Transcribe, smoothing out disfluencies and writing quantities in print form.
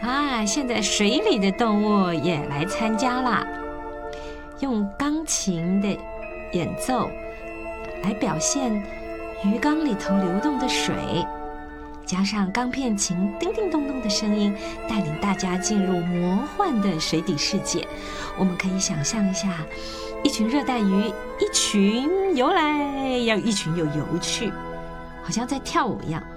现在水里的动物也来参加啦，用钢琴的演奏来表现鱼缸里头流动的水，加上钢片琴叮叮咚咚的声音，带领大家进入魔幻的水底世界。我们可以想象一下，一群热带鱼，一群游来，要一群又游去，好像在跳舞一样。